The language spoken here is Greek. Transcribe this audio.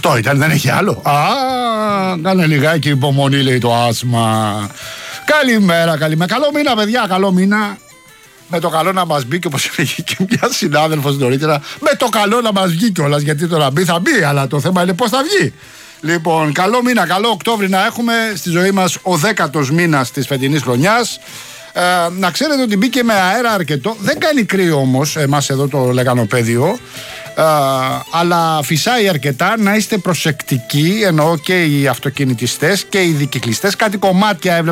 Αυτό ήταν, δεν έχει άλλο. Κάνε λιγάκι υπομονή, λέει το άσμα. Καλημέρα. Καλό μήνα, παιδιά, καλό μήνα. Με το καλό να μας μπει, και όπως έλεγε και μια συνάδελφος νωρίτερα, με το καλό να μας βγει κιόλας. Γιατί το να μπει θα μπει, αλλά το θέμα είναι πώς θα βγει. Λοιπόν, καλό μήνα, καλό Οκτώβρη να έχουμε στη ζωή μας, ο 10ος μήνας της φετινής χρονιάς. Να ξέρετε ότι μπήκε με αέρα αρκετό. Δεν κάνει κρύο όμως, εμάς εδώ το λεγανοπέδιο. Αλλά φυσάει αρκετά. Να είστε προσεκτικοί, εννοώ και οι αυτοκινητιστές και οι δικυκλιστές. Κάτι κομμάτια έβλεπα